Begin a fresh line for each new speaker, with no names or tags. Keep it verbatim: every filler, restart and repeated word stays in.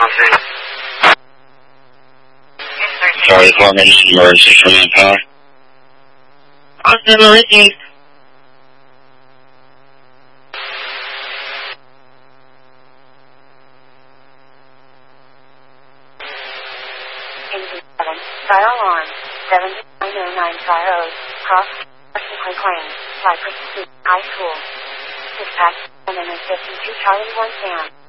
Sorry, department, this is emergency for manpower.
Austin, emergency.
Engine seven, fire alarm, seven nine oh nine fire oh, cross, Washington Claim, flight pursuit, high school. Dispatch, and then fifty-two Charlie one Sam.